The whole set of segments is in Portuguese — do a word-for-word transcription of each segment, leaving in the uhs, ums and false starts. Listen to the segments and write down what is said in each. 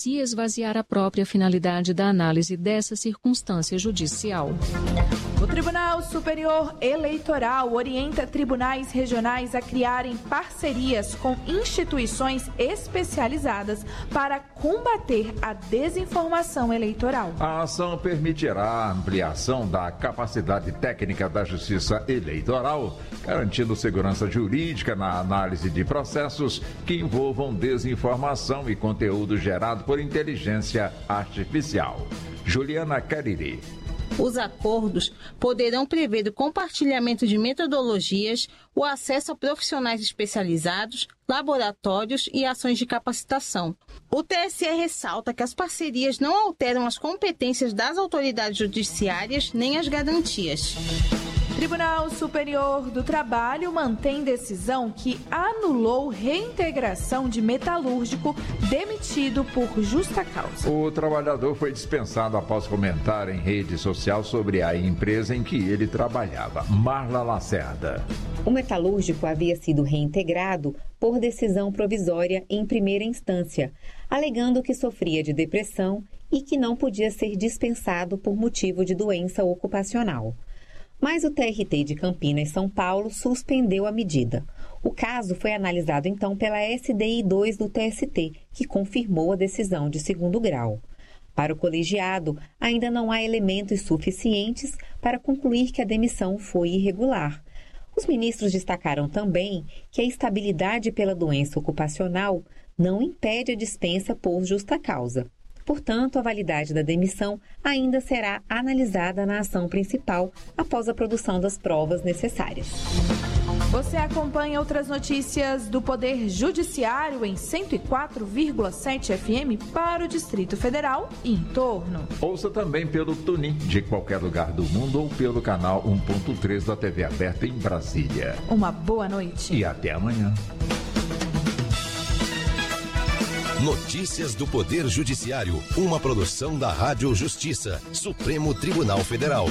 se esvaziar a própria finalidade da análise dessa circunstância judicial. O Tribunal Superior Eleitoral orienta tribunais regionais a criarem parcerias com instituições especializadas para combater a desinformação eleitoral. A ação permitirá a ampliação da capacidade técnica da Justiça Eleitoral, garantindo segurança jurídica na análise de processos que envolvam desinformação e conteúdo gerado por inteligência artificial. Juliana Cariri. Os acordos poderão prever o compartilhamento de metodologias, o acesso a profissionais especializados, laboratórios e ações de capacitação. O T S E ressalta que as parcerias não alteram as competências das autoridades judiciárias nem as garantias. Tribunal Superior do Trabalho mantém decisão que anulou reintegração de metalúrgico demitido por justa causa. O trabalhador foi dispensado após comentar em rede social sobre a empresa em que ele trabalhava. Marla Lacerda. O metalúrgico havia sido reintegrado por decisão provisória em primeira instância, alegando que sofria de depressão e que não podia ser dispensado por motivo de doença ocupacional. Mas o T R T de Campinas, São Paulo, suspendeu a medida. O caso foi analisado então pela S D I dois do T S T, que confirmou a decisão de segundo grau. Para o colegiado, ainda não há elementos suficientes para concluir que a demissão foi irregular. Os ministros destacaram também que a estabilidade pela doença ocupacional não impede a dispensa por justa causa. Portanto, a validade da demissão ainda será analisada na ação principal após a produção das provas necessárias. Você acompanha outras notícias do Poder Judiciário em cento e quatro vírgula sete F M para o Distrito Federal e em torno. Ouça também pelo TuneIn de qualquer lugar do mundo ou pelo canal um ponto três da T V aberta em Brasília. Uma boa noite. E até amanhã. Notícias do Poder Judiciário, uma produção da Rádio Justiça, Supremo Tribunal Federal.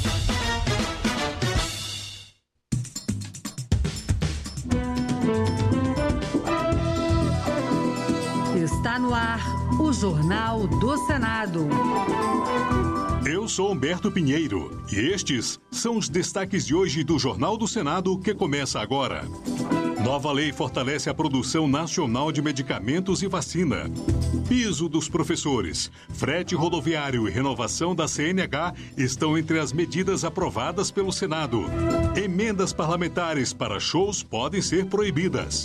Está no ar o Jornal do Senado. Eu sou Humberto Pinheiro e estes são os destaques de hoje do Jornal do Senado que começa agora. Nova lei fortalece a produção nacional de medicamentos e vacina. Piso dos professores, frete rodoviário e renovação da C N H estão entre as medidas aprovadas pelo Senado. Emendas parlamentares para shows podem ser proibidas.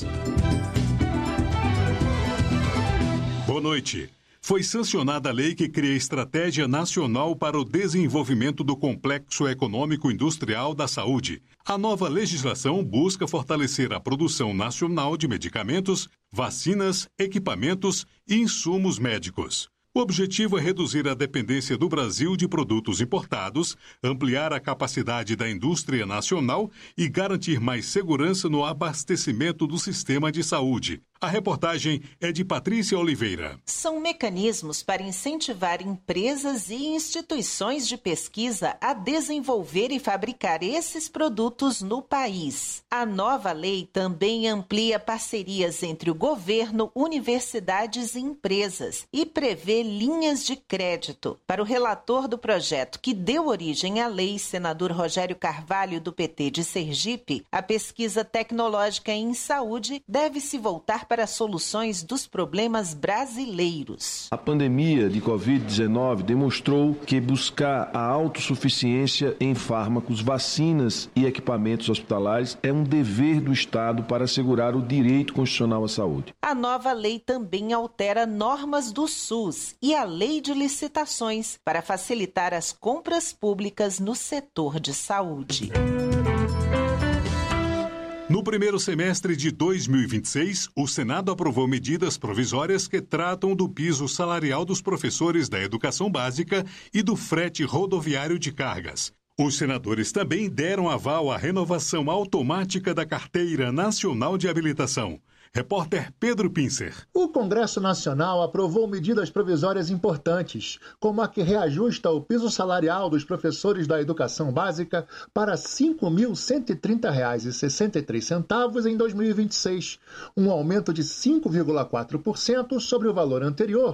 Boa noite. Foi sancionada a lei que cria a Estratégia Nacional para o Desenvolvimento do Complexo Econômico Industrial da Saúde. A nova legislação busca fortalecer a produção nacional de medicamentos, vacinas, equipamentos e insumos médicos. O objetivo é reduzir a dependência do Brasil de produtos importados, ampliar a capacidade da indústria nacional e garantir mais segurança no abastecimento do sistema de saúde. A reportagem é de Patrícia Oliveira. São mecanismos para incentivar empresas e instituições de pesquisa a desenvolver e fabricar esses produtos no país. A nova lei também amplia parcerias entre o governo, universidades e empresas e prevê linhas de crédito. Para o relator do projeto que deu origem à lei, senador Rogério Carvalho, do P T de Sergipe, a pesquisa tecnológica em saúde deve se voltar para soluções dos problemas brasileiros. A pandemia de covid dezenove demonstrou que buscar a autossuficiência em fármacos, vacinas e equipamentos hospitalares é um dever do Estado para assegurar o direito constitucional à saúde. A nova lei também altera normas do SUS e a lei de licitações para facilitar as compras públicas no setor de saúde. No primeiro semestre de dois mil e vinte e seis, o Senado aprovou medidas provisórias que tratam do piso salarial dos professores da educação básica e do frete rodoviário de cargas. Os senadores também deram aval à renovação automática da Carteira Nacional de Habilitação. Repórter Pedro Pincer. O Congresso Nacional aprovou medidas provisórias importantes, como a que reajusta o piso salarial dos professores da educação básica para cinco mil cento e trinta reais e sessenta e três centavos em dois mil e vinte e seis, um aumento de cinco vírgula quatro por cento sobre o valor anterior,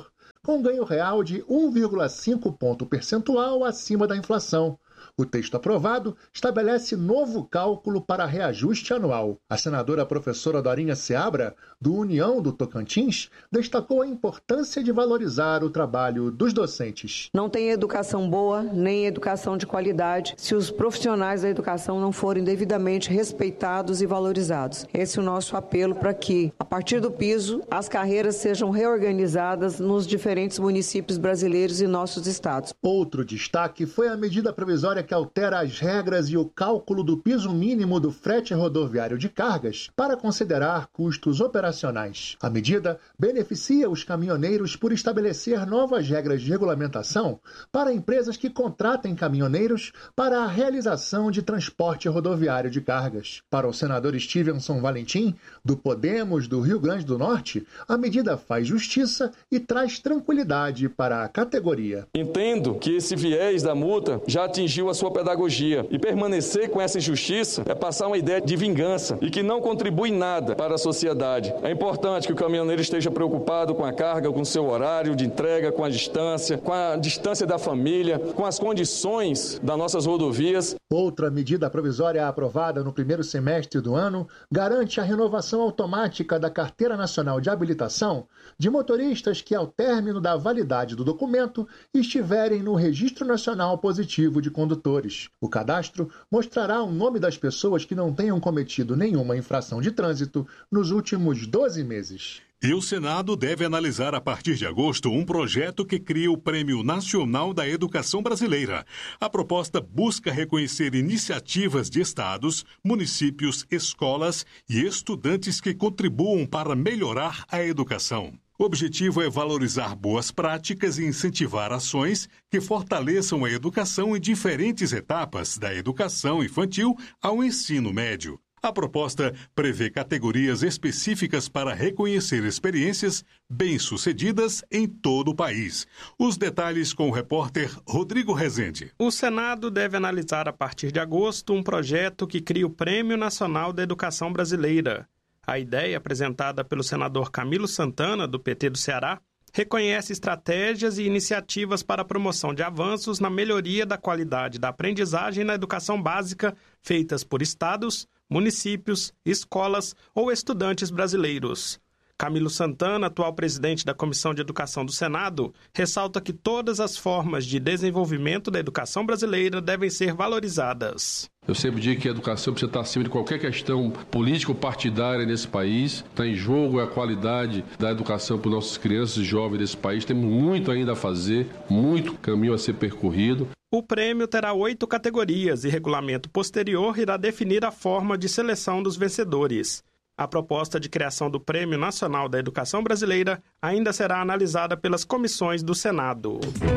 com ganho real de um vírgula cinco ponto percentual acima da inflação. O texto aprovado estabelece novo cálculo para reajuste anual. A senadora professora Dorinha Seabra, do União do Tocantins, destacou a importância de valorizar o trabalho dos docentes. Não tem educação boa, nem educação de qualidade, se os profissionais da educação não forem devidamente respeitados e valorizados. Esse é o nosso apelo para que, a partir do piso, as carreiras sejam reorganizadas nos diferentes municípios brasileiros e nossos estados. Outro destaque foi a medida provisória que altera as regras e o cálculo do piso mínimo do frete rodoviário de cargas para considerar custos operacionais. A medida beneficia os caminhoneiros por estabelecer novas regras de regulamentação para empresas que contratem caminhoneiros para a realização de transporte rodoviário de cargas. Para o senador Stevenson Valentim, do Podemos do Rio Grande do Norte, a medida faz justiça e traz tranquilidade para a categoria. Entendo que esse viés da multa já atingiu a sua pedagogia e permanecer com essa injustiça é passar uma ideia de vingança e que não contribui em nada para a sociedade. É importante que o caminhoneiro esteja preocupado com a carga, com o seu horário de entrega, com a distância, com a distância da família, com as condições das nossas rodovias. Outra medida provisória aprovada no primeiro semestre do ano garante a renovação automática da Carteira Nacional de Habilitação de motoristas que, ao término da validade do documento, estiverem no Registro Nacional Positivo de Condutores. O cadastro mostrará o nome das pessoas que não tenham cometido nenhuma infração de trânsito nos últimos doze meses. E o Senado deve analisar a partir de agosto um projeto que cria o Prêmio Nacional da Educação Brasileira. A proposta busca reconhecer iniciativas de estados, municípios, escolas e estudantes que contribuam para melhorar a educação. O objetivo é valorizar boas práticas e incentivar ações que fortaleçam a educação em diferentes etapas, da educação infantil ao ensino médio. A proposta prevê categorias específicas para reconhecer experiências bem-sucedidas em todo o país. Os detalhes com o repórter Rodrigo Rezende. O Senado deve analisar a partir de agosto um projeto que cria o Prêmio Nacional da Educação Brasileira. A ideia, apresentada pelo senador Camilo Santana, do P T do Ceará, reconhece estratégias e iniciativas para a promoção de avanços na melhoria da qualidade da aprendizagem na educação básica feitas por estados, municípios, escolas ou estudantes brasileiros. Camilo Santana, atual presidente da Comissão de Educação do Senado, ressalta que todas as formas de desenvolvimento da educação brasileira devem ser valorizadas. Eu sempre digo que a educação precisa estar acima de qualquer questão político-partidária nesse país. Está em jogo a qualidade da educação para nossas crianças e jovens desse país. Temos muito ainda a fazer, muito caminho a ser percorrido. O prêmio terá oito categorias e regulamento posterior irá definir a forma de seleção dos vencedores. A proposta de criação do Prêmio Nacional da Educação Brasileira ainda será analisada pelas comissões do Senado.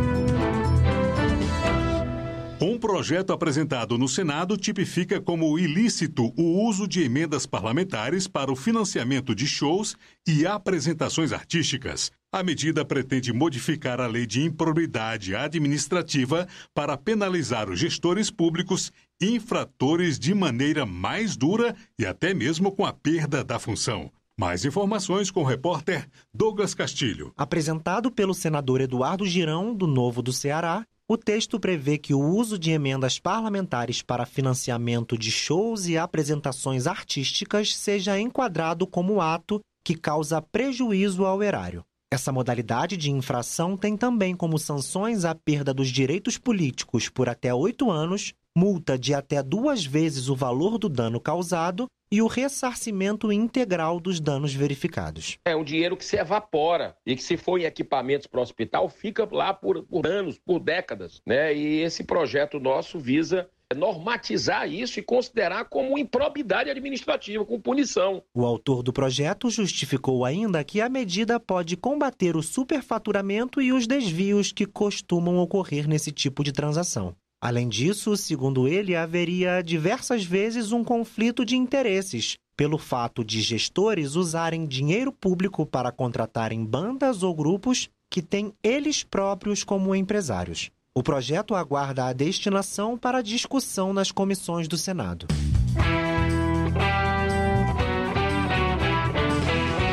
Um projeto apresentado no Senado tipifica como ilícito o uso de emendas parlamentares para o financiamento de shows e apresentações artísticas. A medida pretende modificar a lei de improbidade administrativa para penalizar os gestores públicos infratores de maneira mais dura e até mesmo com a perda da função. Mais informações com o repórter Douglas Castilho. Apresentado pelo senador Eduardo Girão, do Novo do Ceará, o texto prevê que o uso de emendas parlamentares para financiamento de shows e apresentações artísticas seja enquadrado como ato que causa prejuízo ao erário. Essa modalidade de infração tem também como sanções a perda dos direitos políticos por até oito anos, multa de até duas vezes o valor do dano causado e o ressarcimento integral dos danos verificados. É um dinheiro que se evapora e que, se for em equipamentos para o hospital, fica lá por, por anos, por décadas, né? E esse projeto nosso visa normatizar isso e considerar como improbidade administrativa, com punição. O autor do projeto justificou ainda que a medida pode combater o superfaturamento e os desvios que costumam ocorrer nesse tipo de transação. Além disso, segundo ele, haveria diversas vezes um conflito de interesses, pelo fato de gestores usarem dinheiro público para contratarem bandas ou grupos que têm eles próprios como empresários. O projeto aguarda a destinação para discussão nas comissões do Senado.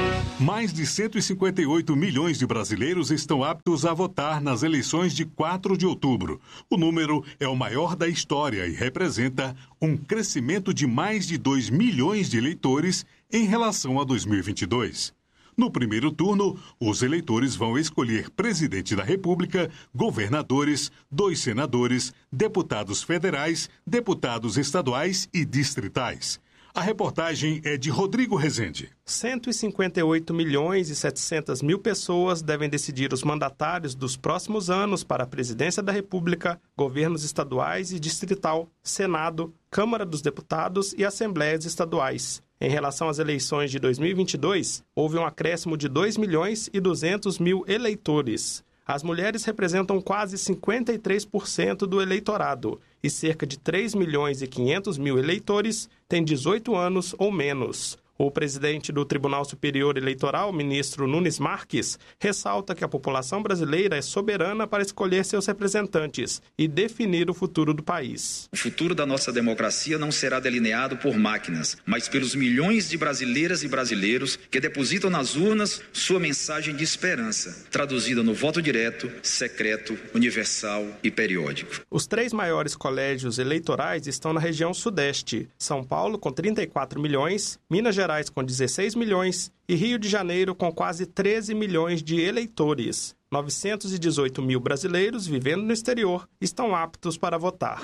Mais de cento e cinquenta e oito milhões de brasileiros estão aptos a votar nas eleições de quatro de outubro. O número é o maior da história e representa um crescimento de mais de dois milhões de eleitores em relação a dois mil e vinte e dois. No primeiro turno, os eleitores vão escolher presidente da República, governadores, dois senadores, deputados federais, deputados estaduais e distritais. A reportagem é de Rodrigo Rezende. cento e cinquenta e oito milhões e setecentas mil pessoas devem decidir os mandatários dos próximos anos para a presidência da República, governos estaduais e distrital, Senado, Câmara dos Deputados e Assembleias Estaduais. Em relação às eleições de dois mil e vinte e dois, houve um acréscimo de dois milhões e duzentos mil eleitores. As mulheres representam quase cinquenta e três por cento do eleitorado e cerca de três milhões e quinhentos mil eleitores têm dezoito anos ou menos. O presidente do Tribunal Superior Eleitoral, ministro Nunes Marques, ressalta que a população brasileira é soberana para escolher seus representantes e definir o futuro do país. O futuro da nossa democracia não será delineado por máquinas, mas pelos milhões de brasileiras e brasileiros que depositam nas urnas sua mensagem de esperança, traduzida no voto direto, secreto, universal e periódico. Os três maiores colégios eleitorais estão na região sudeste: São Paulo, com trinta e quatro milhões, Minas Gerais, com dezesseis milhões e Rio de Janeiro com quase treze milhões de eleitores. novecentos e dezoito mil brasileiros vivendo no exterior estão aptos para votar.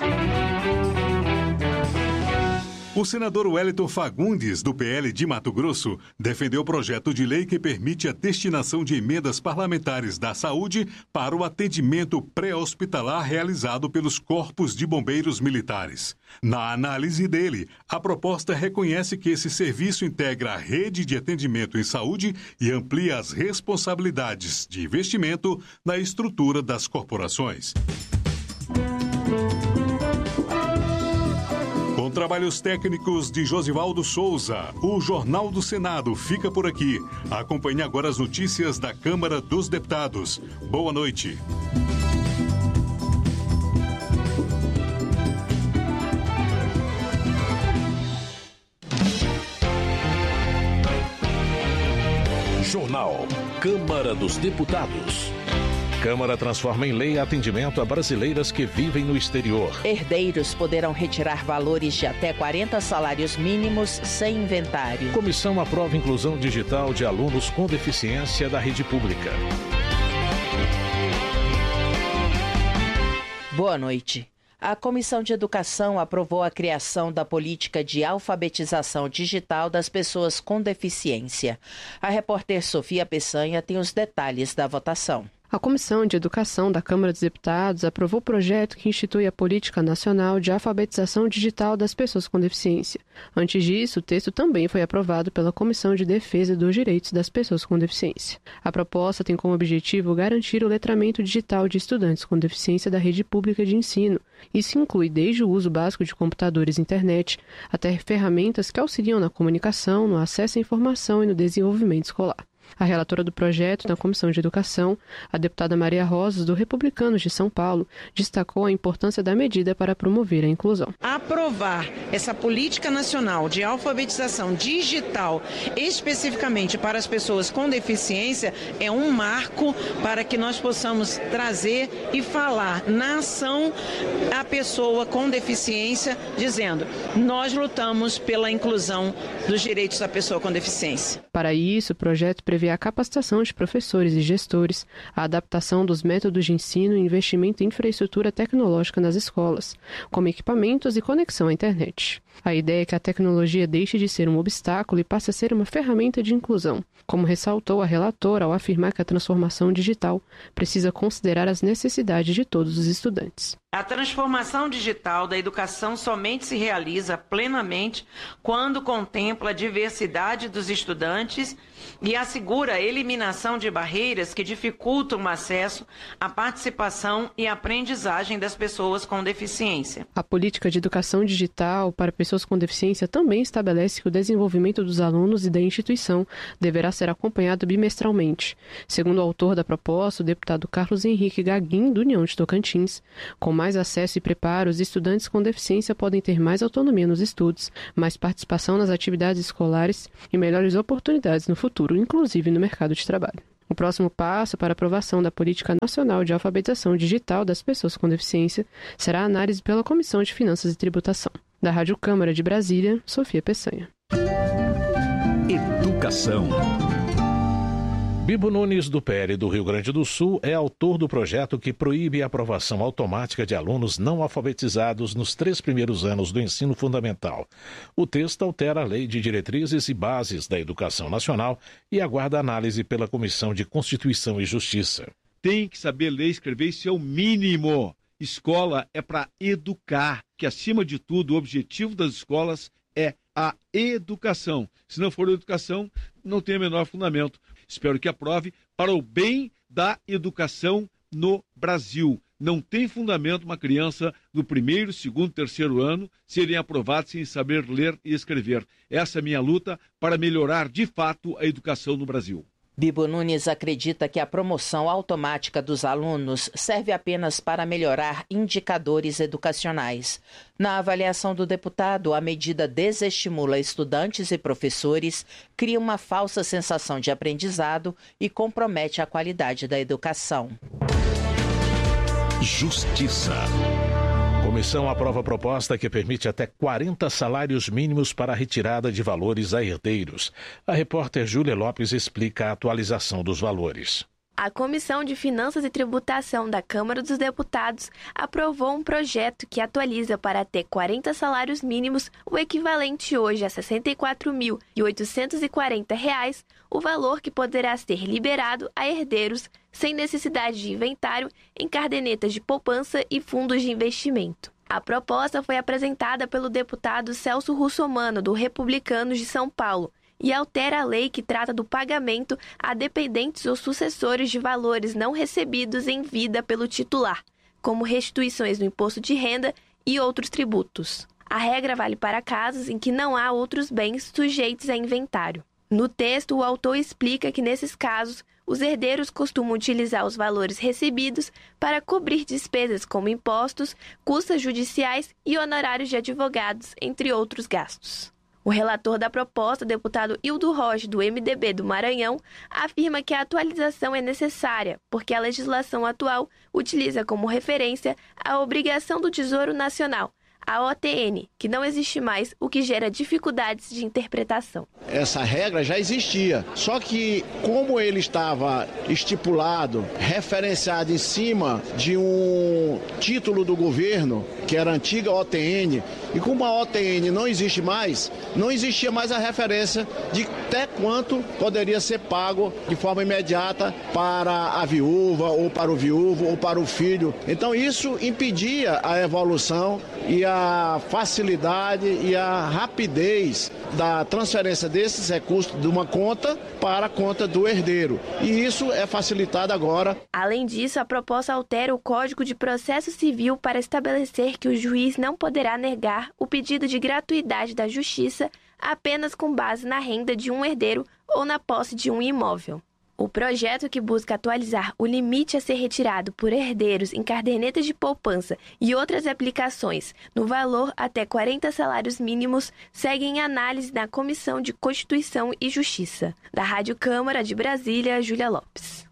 O senador Wellington Fagundes, do P L de Mato Grosso, defendeu o projeto de lei que permite a destinação de emendas parlamentares da saúde para o atendimento pré-hospitalar realizado pelos corpos de bombeiros militares. Na análise dele, a proposta reconhece que esse serviço integra a rede de atendimento em saúde e amplia as responsabilidades de investimento na estrutura das corporações. Com trabalhos técnicos de Josivaldo Souza, o Jornal do Senado fica por aqui. Acompanhe agora as notícias da Câmara dos Deputados. Boa noite. Jornal Câmara dos Deputados. Câmara transforma em lei atendimento a brasileiras que vivem no exterior. Herdeiros poderão retirar valores de até quarenta salários mínimos sem inventário. Comissão aprova inclusão digital de alunos com deficiência da rede pública. Boa noite. A Comissão de Educação aprovou a criação da política de alfabetização digital das pessoas com deficiência. A repórter Sofia Peçanha tem os detalhes da votação. A Comissão de Educação da Câmara dos Deputados aprovou o projeto que institui a Política Nacional de Alfabetização Digital das Pessoas com Deficiência. Antes disso, o texto também foi aprovado pela Comissão de Defesa dos Direitos das Pessoas com Deficiência. A proposta tem como objetivo garantir o letramento digital de estudantes com deficiência da rede pública de ensino. Isso inclui desde o uso básico de computadores e internet, até ferramentas que auxiliam na comunicação, no acesso à informação e no desenvolvimento escolar. A relatora do projeto na Comissão de Educação, a deputada Maria Rosas, do Republicanos de São Paulo, destacou a importância da medida para promover a inclusão. Aprovar essa política nacional de alfabetização digital, especificamente para as pessoas com deficiência, é um marco para que nós possamos trazer e falar na ação a pessoa com deficiência, dizendo: nós lutamos pela inclusão dos direitos da pessoa com deficiência. Para isso, o projeto prevê a capacitação de professores e gestores, a adaptação dos métodos de ensino e investimento em infraestrutura tecnológica nas escolas, como equipamentos e conexão à internet. A ideia é que a tecnologia deixe de ser um obstáculo e passe a ser uma ferramenta de inclusão, como ressaltou a relatora ao afirmar que a transformação digital precisa considerar as necessidades de todos os estudantes. A transformação digital da educação somente se realiza plenamente quando contempla a diversidade dos estudantes e assegura a eliminação de barreiras que dificultam o acesso à participação e aprendizagem das pessoas com deficiência. A política de educação digital para pessoas com deficiência também estabelece que o desenvolvimento dos alunos e da instituição deverá ser acompanhado bimestralmente. Segundo o autor da proposta, o deputado Carlos Henrique Gaguin, do União de Tocantins, com mais acesso e preparo, os estudantes com deficiência podem ter mais autonomia nos estudos, mais participação nas atividades escolares e melhores oportunidades no futuro. futuro, inclusive no mercado de trabalho. O próximo passo para a aprovação da Política Nacional de Alfabetização Digital das Pessoas com Deficiência será a análise pela Comissão de Finanças e Tributação. Da Rádio Câmara de Brasília, Sofia Peçanha. Educação. Bibo Nunes, do P L do Rio Grande do Sul, é autor do projeto que proíbe a aprovação automática de alunos não alfabetizados nos três primeiros anos do ensino fundamental. O texto altera a Lei de Diretrizes e Bases da Educação Nacional e aguarda análise pela Comissão de Constituição e Justiça. Tem que saber ler e escrever, isso é o mínimo. Escola é para educar, que acima de tudo o objetivo das escolas é a educação. Se não for educação, não tem o menor fundamento. Espero que aprove para o bem da educação no Brasil. Não tem fundamento uma criança no primeiro, segundo, terceiro ano serem aprovados sem saber ler e escrever. Essa é a minha luta para melhorar de fato a educação no Brasil. Bibo Nunes acredita que a promoção automática dos alunos serve apenas para melhorar indicadores educacionais. Na avaliação do deputado, a medida desestimula estudantes e professores, cria uma falsa sensação de aprendizado e compromete a qualidade da educação. Justiça. Comissão aprova proposta que permite até quarenta salários mínimos para a retirada de valores a herdeiros. A repórter Júlia Lopes explica a atualização dos valores. A Comissão de Finanças e Tributação da Câmara dos Deputados aprovou um projeto que atualiza para até quarenta salários mínimos, o equivalente hoje a sessenta e quatro mil oitocentos e quarenta reais, o valor que poderá ser liberado a herdeiros sem necessidade de inventário em cadernetas de poupança e fundos de investimento. A proposta foi apresentada pelo deputado Celso Russomano, do Republicanos de São Paulo, e altera a lei que trata do pagamento a dependentes ou sucessores de valores não recebidos em vida pelo titular, como restituições no imposto de renda e outros tributos. A regra vale para casos em que não há outros bens sujeitos a inventário. No texto, o autor explica que, nesses casos, os herdeiros costumam utilizar os valores recebidos para cobrir despesas como impostos, custas judiciais e honorários de advogados, entre outros gastos. O relator da proposta, deputado Hildo Rocha, do M D B do Maranhão, afirma que a atualização é necessária, porque a legislação atual utiliza como referência a obrigação do Tesouro Nacional, a O T N, que não existe mais, o que gera dificuldades de interpretação. Essa regra já existia, só que como ele estava estipulado, referenciado em cima de um título do governo, que era a antiga O T N, e como a O T N não existe mais, não existia mais a referência de até quanto poderia ser pago de forma imediata para a viúva, ou para o viúvo, ou para o filho. Então isso impedia a evolução e a facilidade e a rapidez da transferência desses recursos de uma conta para a conta do herdeiro. E isso é facilitado agora. Além disso, a proposta altera o Código de Processo Civil para estabelecer que o juiz não poderá negar o pedido de gratuidade da justiça apenas com base na renda de um herdeiro ou na posse de um imóvel. O projeto, que busca atualizar o limite a ser retirado por herdeiros em cadernetas de poupança e outras aplicações no valor até quarenta salários mínimos, segue em análise na Comissão de Constituição e Justiça. Da Rádio Câmara de Brasília, Júlia Lopes.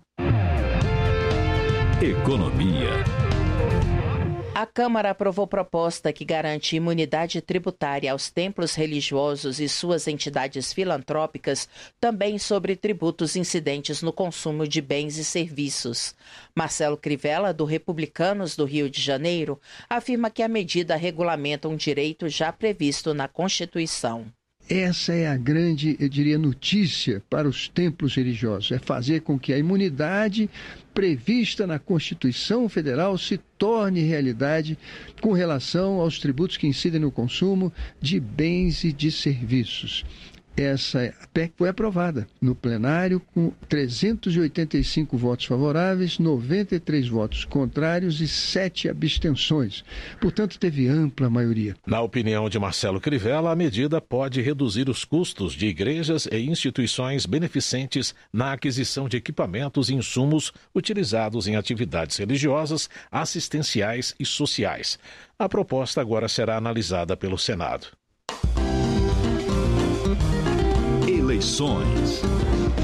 Economia. A Câmara aprovou proposta que garante imunidade tributária aos templos religiosos e suas entidades filantrópicas, também sobre tributos incidentes no consumo de bens e serviços. Marcelo Crivella, do Republicanos do Rio de Janeiro, afirma que a medida regulamenta um direito já previsto na Constituição. Essa é a grande, eu diria, notícia para os templos religiosos, é fazer com que a imunidade prevista na Constituição Federal se torne realidade com relação aos tributos que incidem no consumo de bens e de serviços. Essa P E C foi aprovada no plenário com trezentos e oitenta e cinco votos favoráveis, noventa e três votos contrários e sete abstenções. Portanto, teve ampla maioria. Na opinião de Marcelo Crivella, a medida pode reduzir os custos de igrejas e instituições beneficentes na aquisição de equipamentos e insumos utilizados em atividades religiosas, assistenciais e sociais. A proposta agora será analisada pelo Senado. Eleições.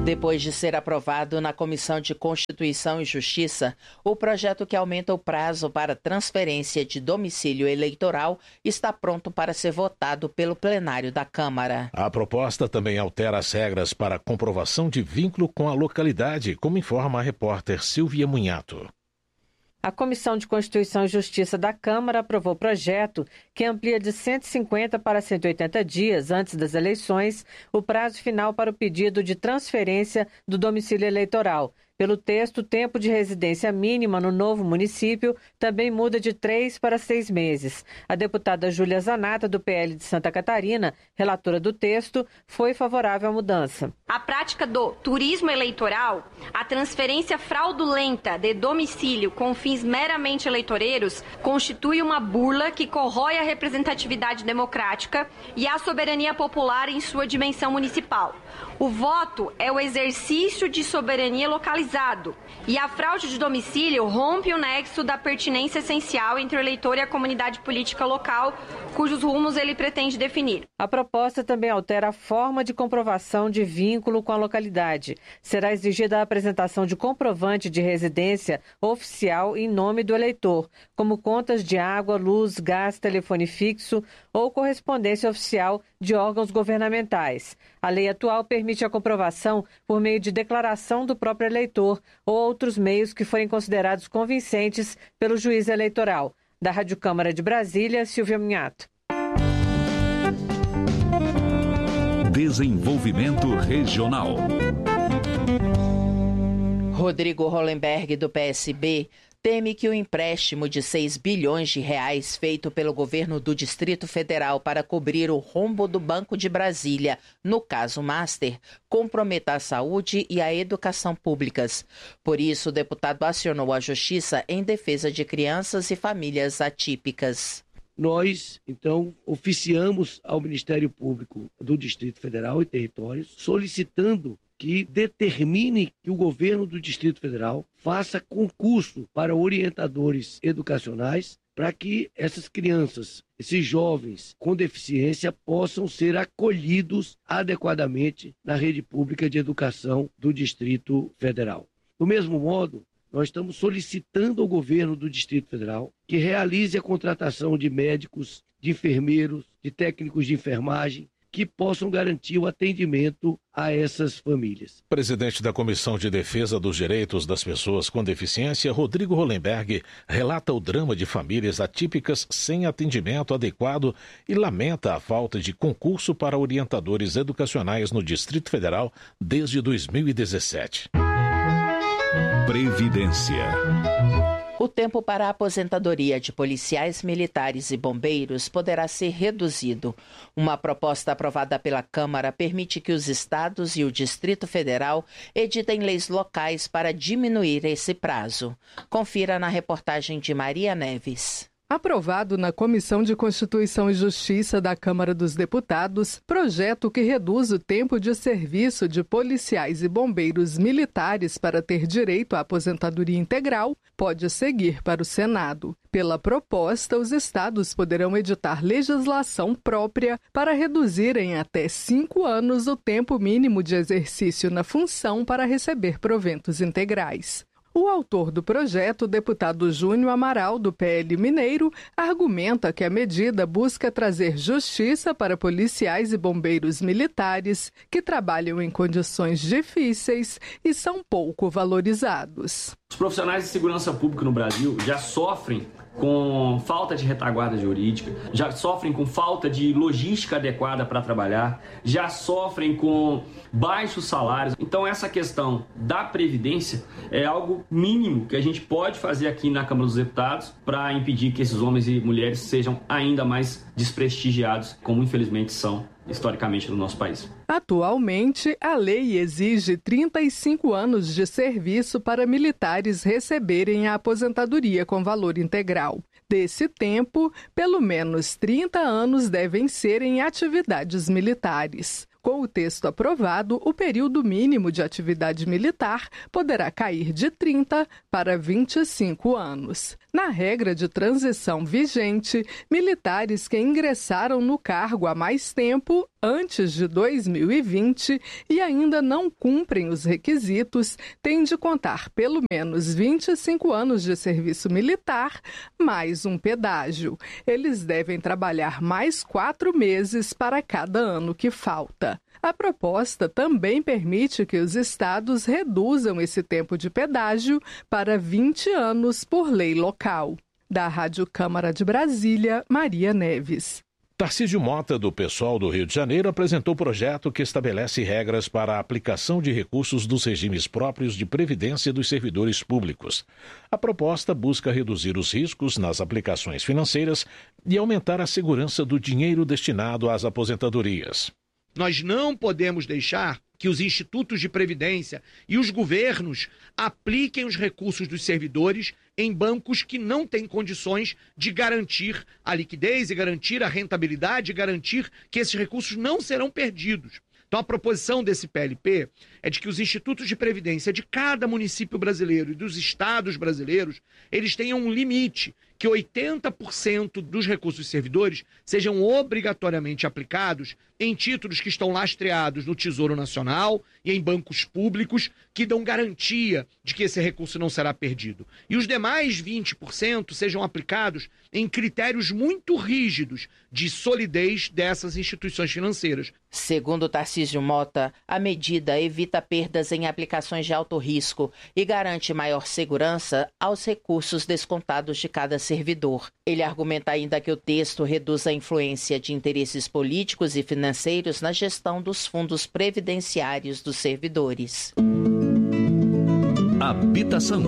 Depois de ser aprovado na Comissão de Constituição e Justiça, o projeto que aumenta o prazo para transferência de domicílio eleitoral está pronto para ser votado pelo plenário da Câmara. A proposta também altera as regras para comprovação de vínculo com a localidade, como informa a repórter Silvia Munhato. A Comissão de Constituição e Justiça da Câmara aprovou o projeto que amplia de cento e cinquenta para cento e oitenta dias antes das eleições o prazo final para o pedido de transferência do domicílio eleitoral. Pelo texto, o tempo de residência mínima no novo município também muda de três para seis meses. A deputada Júlia Zanata, do P L de Santa Catarina, relatora do texto, foi favorável à mudança. A prática do turismo eleitoral, a transferência fraudulenta de domicílio com fins meramente eleitoreiros, constitui uma burla que corrói a representatividade democrática e a soberania popular em sua dimensão municipal. O voto é o exercício de soberania localizado e a fraude de domicílio rompe o nexo da pertinência essencial entre o eleitor e a comunidade política local, cujos rumos ele pretende definir. A proposta também altera a forma de comprovação de vínculo com a localidade. Será exigida a apresentação de comprovante de residência oficial em nome do eleitor, como contas de água, luz, gás, telefone fixo ou correspondência oficial de órgãos governamentais. A lei atual permite a comprovação por meio de declaração do próprio eleitor ou outros meios que forem considerados convincentes pelo juiz eleitoral. Da Rádio Câmara de Brasília, Silvia Munhato. Desenvolvimento Regional. Rodrigo Hollenberg, do P S B, teme que o empréstimo de seis bilhões de reais feito pelo governo do Distrito Federal para cobrir o rombo do Banco de Brasília, no caso Master, comprometa a saúde e a educação públicas. Por isso, o deputado acionou a Justiça em defesa de crianças e famílias atípicas. Nós, então, oficiamos ao Ministério Público do Distrito Federal e Territórios, solicitando que determine que o governo do Distrito Federal faça concurso para orientadores educacionais para que essas crianças, esses jovens com deficiência possam ser acolhidos adequadamente na rede pública de educação do Distrito Federal. Do mesmo modo, nós estamos solicitando ao governo do Distrito Federal que realize a contratação de médicos, de enfermeiros, de técnicos de enfermagem, que possam garantir o atendimento a essas famílias. Presidente da Comissão de Defesa dos Direitos das Pessoas com Deficiência, Rodrigo Hollenberg, relata o drama de famílias atípicas sem atendimento adequado e lamenta a falta de concurso para orientadores educacionais no Distrito Federal desde dois mil e dezessete. Previdência. O tempo para a aposentadoria de policiais militares e bombeiros poderá ser reduzido. Uma proposta aprovada pela Câmara permite que os estados e o Distrito Federal editem leis locais para diminuir esse prazo. Confira na reportagem de Maria Neves. Aprovado na Comissão de Constituição e Justiça da Câmara dos Deputados, projeto que reduz o tempo de serviço de policiais e bombeiros militares para ter direito à aposentadoria integral, pode seguir para o Senado. Pela proposta, os estados poderão editar legislação própria para reduzir em até cinco anos o tempo mínimo de exercício na função para receber proventos integrais. O autor do projeto, o deputado Júnior Amaral, do P L Mineiro, argumenta que a medida busca trazer justiça para policiais e bombeiros militares que trabalham em condições difíceis e são pouco valorizados. Os profissionais de segurança pública no Brasil já sofrem com falta de retaguarda jurídica, já sofrem com falta de logística adequada para trabalhar, já sofrem com baixos salários. Então essa questão da Previdência é algo mínimo que a gente pode fazer aqui na Câmara dos Deputados para impedir que esses homens e mulheres sejam ainda mais desprestigiados, como infelizmente são historicamente no nosso país. Atualmente, a lei exige trinta e cinco anos de serviço para militares receberem a aposentadoria com valor integral. Desse tempo, pelo menos trinta anos devem ser em atividades militares. Com o texto aprovado, o período mínimo de atividade militar poderá cair de trinta para vinte e cinco anos. Na regra de transição vigente, militares que ingressaram no cargo há mais tempo, antes de dois mil e vinte, e ainda não cumprem os requisitos, têm de contar pelo menos vinte e cinco anos de serviço militar, mais um pedágio. Eles devem trabalhar mais quatro meses para cada ano que falta. A proposta também permite que os estados reduzam esse tempo de pedágio para vinte anos por lei local. Da Rádio Câmara de Brasília, Maria Neves. Tarcísio Mota, do PSOL do Rio de Janeiro, apresentou o projeto que estabelece regras para a aplicação de recursos dos regimes próprios de previdência dos servidores públicos. A proposta busca reduzir os riscos nas aplicações financeiras e aumentar a segurança do dinheiro destinado às aposentadorias. Nós não podemos deixar que os institutos de previdência e os governos apliquem os recursos dos servidores em bancos que não têm condições de garantir a liquidez e garantir a rentabilidade e garantir que esses recursos não serão perdidos. Então, a proposição desse P L P é de que os institutos de previdência de cada município brasileiro e dos estados brasileiros, eles tenham um limite, que oitenta por cento dos recursos dos servidores sejam obrigatoriamente aplicados em títulos que estão lastreados no Tesouro Nacional e em bancos públicos que dão garantia de que esse recurso não será perdido. E os demais vinte por cento sejam aplicados em critérios muito rígidos de solidez dessas instituições financeiras. Segundo Tarcísio Mota, a medida evita perdas em aplicações de alto risco e garante maior segurança aos recursos descontados de cada servidor. Ele argumenta ainda que o texto reduz a influência de interesses políticos e financeiros na gestão dos fundos previdenciários dos servidores. Habitação.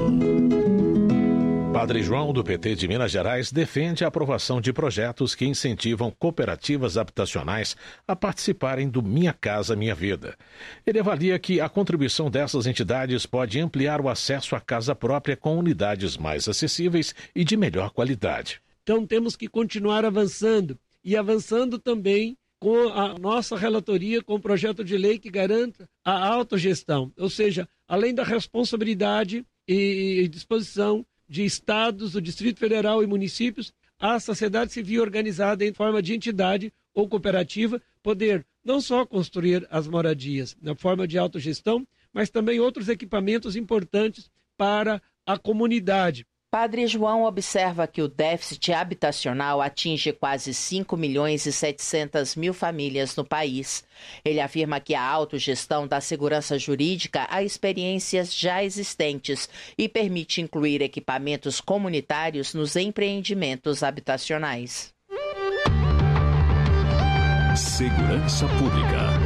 Padre João, do P T de Minas Gerais, defende a aprovação de projetos que incentivam cooperativas habitacionais a participarem do Minha Casa Minha Vida. Ele avalia que a contribuição dessas entidades pode ampliar o acesso à casa própria com unidades mais acessíveis e de melhor qualidade. Então temos que continuar avançando e avançando também com a nossa relatoria, com o projeto de lei que garanta a autogestão, ou seja, além da responsabilidade e disposição de estados, do Distrito Federal e municípios, a sociedade civil organizada em forma de entidade ou cooperativa poder não só construir as moradias na forma de autogestão, mas também outros equipamentos importantes para a comunidade. Padre João observa que o déficit habitacional atinge quase cinco milhões e setecentas mil famílias no país. Ele afirma que a autogestão dá segurança jurídica a experiências já existentes e permite incluir equipamentos comunitários nos empreendimentos habitacionais. Segurança Pública.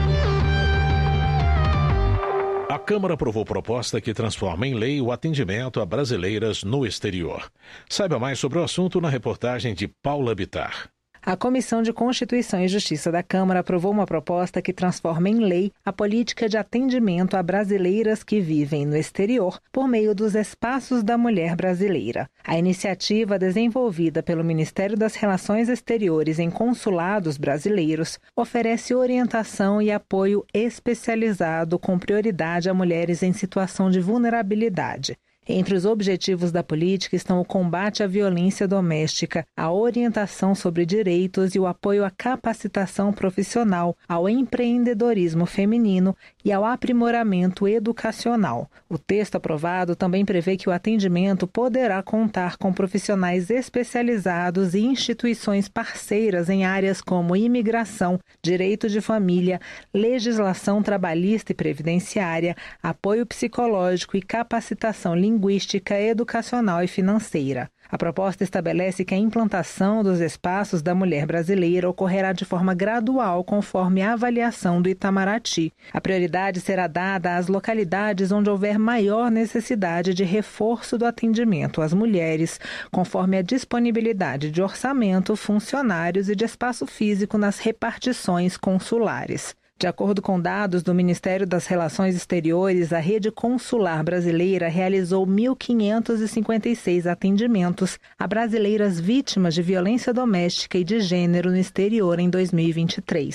A Câmara aprovou proposta que transforma em lei o atendimento a brasileiras no exterior. Saiba mais sobre o assunto na reportagem de Paula Bittar. A Comissão de Constituição e Justiça da Câmara aprovou uma proposta que transforma em lei a política de atendimento a brasileiras que vivem no exterior por meio dos Espaços da Mulher Brasileira. A iniciativa, desenvolvida pelo Ministério das Relações Exteriores em consulados brasileiros, oferece orientação e apoio especializado com prioridade a mulheres em situação de vulnerabilidade. Entre os objetivos da política estão o combate à violência doméstica, a orientação sobre direitos e o apoio à capacitação profissional, ao empreendedorismo feminino e ao aprimoramento educacional. O texto aprovado também prevê que o atendimento poderá contar com profissionais especializados e instituições parceiras em áreas como imigração, direito de família, legislação trabalhista e previdenciária, apoio psicológico e capacitação linguística, linguística, educacional e financeira. A proposta estabelece que a implantação dos espaços da mulher brasileira ocorrerá de forma gradual conforme a avaliação do Itamaraty. A prioridade será dada às localidades onde houver maior necessidade de reforço do atendimento às mulheres, conforme a disponibilidade de orçamento, funcionários e de espaço físico nas repartições consulares. De acordo com dados do Ministério das Relações Exteriores, a rede consular brasileira realizou mil quinhentos e cinquenta e seis atendimentos a brasileiras vítimas de violência doméstica e de gênero no exterior em dois mil e vinte e três.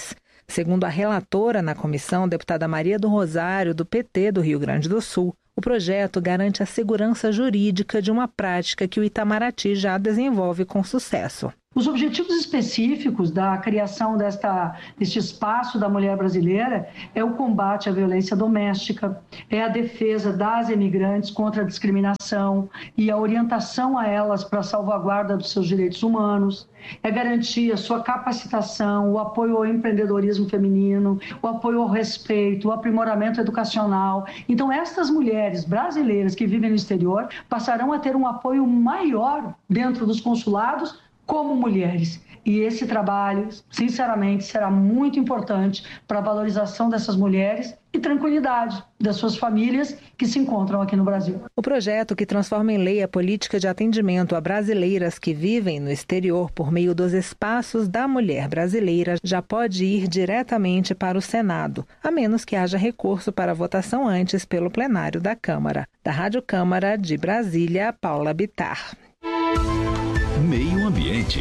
Segundo a relatora na comissão, deputada Maria do Rosário, do P T do Rio Grande do Sul, o projeto garante a segurança jurídica de uma prática que o Itamaraty já desenvolve com sucesso. Os objetivos específicos da criação desta, deste espaço da mulher brasileira é o combate à violência doméstica, é a defesa das imigrantes contra a discriminação e a orientação a elas para a salvaguarda dos seus direitos humanos, é garantir a sua capacitação, o apoio ao empreendedorismo feminino, o apoio ao respeito, o aprimoramento educacional. Então, estas mulheres brasileiras que vivem no exterior passarão a ter um apoio maior dentro dos consulados como mulheres. E esse trabalho, sinceramente, será muito importante para a valorização dessas mulheres e tranquilidade das suas famílias que se encontram aqui no Brasil. O projeto, que transforma em lei a política de atendimento a brasileiras que vivem no exterior por meio dos espaços da mulher brasileira, já pode ir diretamente para o Senado, a menos que haja recurso para votação antes pelo plenário da Câmara. Da Rádio Câmara de Brasília, Paula Bittar. Meio Ambiente.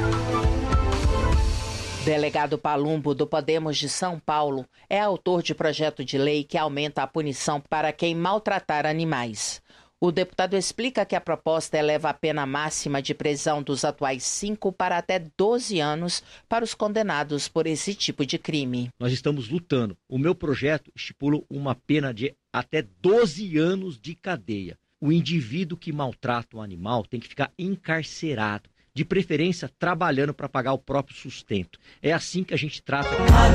Delegado Palumbo, do Podemos de São Paulo, é autor de projeto de lei que aumenta a punição para quem maltratar animais. O deputado explica que a proposta eleva a pena máxima de prisão dos atuais cinco para até doze anos para os condenados por esse tipo de crime. Nós estamos lutando. O meu projeto estipula uma pena de até doze anos de cadeia. O indivíduo que maltrata um animal tem que ficar encarcerado, de preferência trabalhando para pagar o próprio sustento. É assim que a gente trata.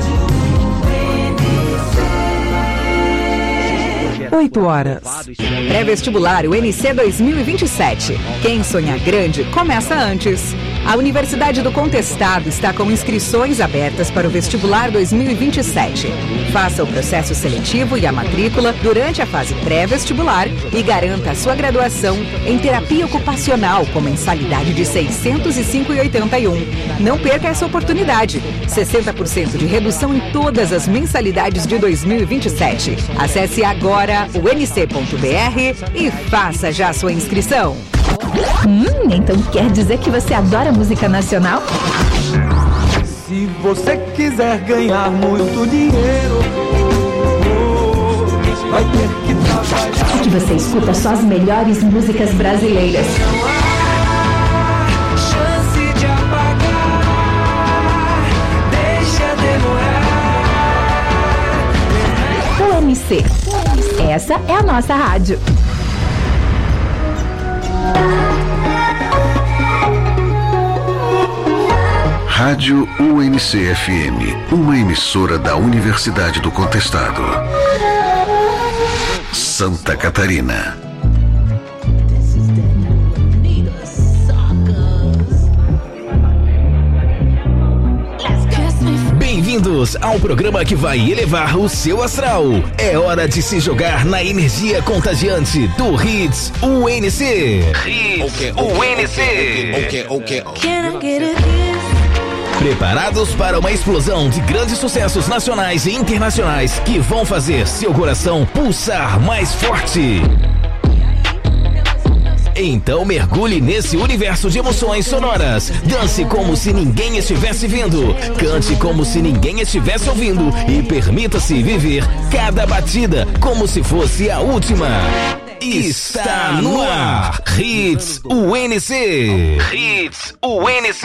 oito horas. Pré-vestibular U N C dois mil e vinte e sete. Quem sonha grande, começa antes. A Universidade do Contestado está com inscrições abertas para o vestibular dois mil e vinte e sete. Faça o processo seletivo e a matrícula durante a fase pré-vestibular e garanta a sua graduação em terapia ocupacional com mensalidade de seiscentos e cinco reais e oitenta e um centavos. Não perca essa oportunidade. sessenta por cento de redução em todas as mensalidades de dois mil e vinte e sete. Acesse agora o n c ponto b r e faça já sua inscrição. Hum, então quer dizer que você adora música nacional? Se você quiser ganhar muito dinheiro, vai ter que trabalhar. Aqui você escuta só as melhores músicas brasileiras. Chance de apagar, deixa demorar. O M C. Essa é a nossa rádio. Rádio U N C F M, uma emissora da Universidade do Contestado. Santa Catarina. Bem-vindos ao programa que vai elevar o seu astral. É hora de se jogar na energia contagiante do Hits U N C. Hits okay, okay, U N C. Okay, okay, okay. Preparados para uma explosão de grandes sucessos nacionais e internacionais que vão fazer seu coração pulsar mais forte. Então mergulhe nesse universo de emoções sonoras. Dance como se ninguém estivesse vendo. Cante como se ninguém estivesse ouvindo. E permita-se viver cada batida como se fosse a última. Está no ar. Hits U N C. Hits U N C.